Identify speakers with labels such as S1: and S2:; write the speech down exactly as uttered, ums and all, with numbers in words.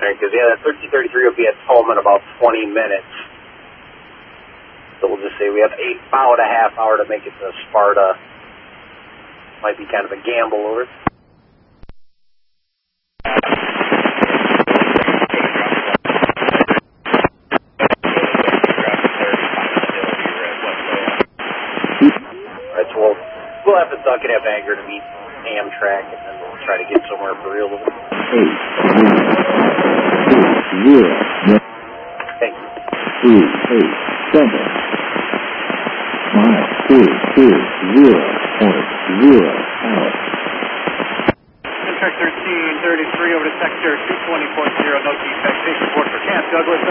S1: Alright, because yeah, that thirteen thirty-three will be at home in about twenty minutes. So we'll just say we have about a half hour to make it to Sparta. Might be kind of a gamble over. Alright, so we'll, we'll have to duck it at Bangor to meet Amtrak, and then we'll try to get somewhere for real.
S2: Eight, zero,
S1: Thank you.
S2: three, eight, seven, five, two, two, zero, point, zero, out.
S3: Amtrak thirteen thirty-three over to sector two twenty point zero, no defect. Base report for Camp Douglas.